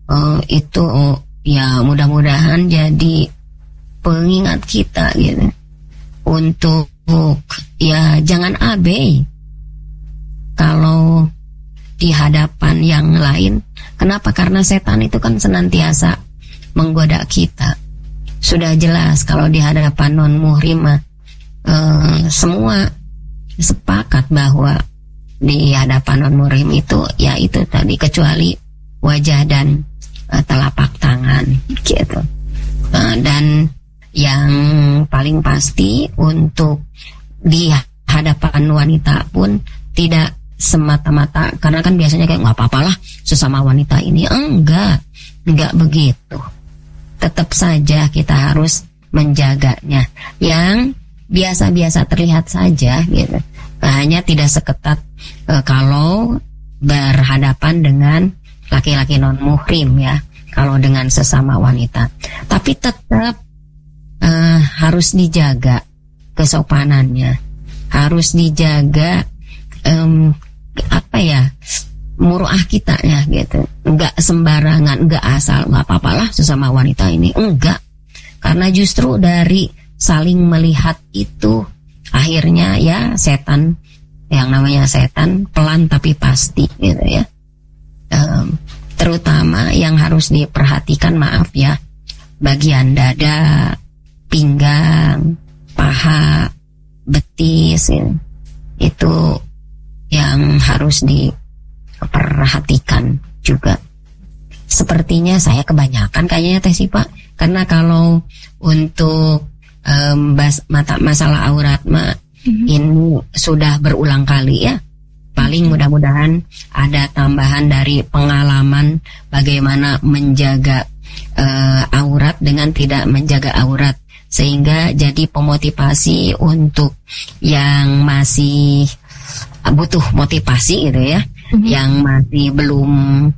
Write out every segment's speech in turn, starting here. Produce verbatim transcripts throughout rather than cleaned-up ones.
uh, itu uh, ya mudah-mudahan jadi pengingat kita gitu untuk ya jangan abai kalau di hadapan yang lain. Kenapa? Karena setan itu kan senantiasa menggoda kita. Sudah jelas kalau di hadapan non muhrim uh, semua sepakat bahwa di hadapan non muhrim itu ya itu tadi, kecuali wajah dan uh, telapak tangan gitu. Uh, dan yang paling pasti untuk di hadapan wanita pun tidak semata-mata, karena kan biasanya kayak nggak apa-apalah sesama wanita ini. Enggak, enggak begitu. Tetap saja kita harus menjaganya. Yang biasa-biasa terlihat saja gitu. Hanya tidak seketat uh, kalau berhadapan dengan laki-laki non muhrim ya. Kalau dengan sesama wanita, tapi tetap Uh, harus dijaga kesopanannya, harus dijaga um, apa ya muruah kitanya gitu. Enggak sembarangan, enggak asal nggak apa-apalah sesama wanita ini, enggak. Karena justru dari saling melihat itu akhirnya ya setan, yang namanya setan pelan tapi pasti gitu ya. Um, terutama yang harus diperhatikan, maaf ya, bagian dada, pinggang, paha, betis ya. Itu yang harus diperhatikan juga. Sepertinya saya kebanyakan kayaknya Teh Sipa, karena kalau untuk um, bas, mata, masalah aurat mah mm-hmm. ini sudah berulang kali ya. Paling mudah-mudahan ada tambahan dari pengalaman bagaimana menjaga uh, aurat dengan tidak menjaga aurat, sehingga jadi pemotivasi untuk yang masih butuh motivasi gitu ya, mm-hmm. yang masih belum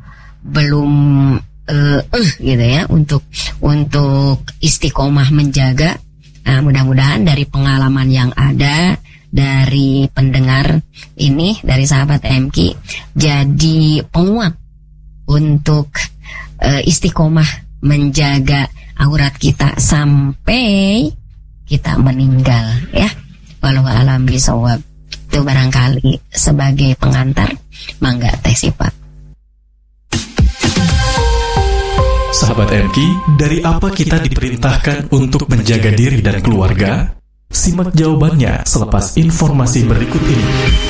belum uh, uh, gitu ya untuk untuk istiqomah menjaga. Nah, mudah-mudahan dari pengalaman yang ada dari pendengar ini, dari sahabat M K, jadi penguat untuk uh, istiqomah menjaga aurat kita sampai kita meninggal ya. Walau alam bisawab. Itu barangkali sebagai pengantar, mangga Teh Sipa. Sahabat M K, dari apa kita diperintahkan untuk menjaga diri dan keluarga? Simak jawabannya selepas informasi berikut ini.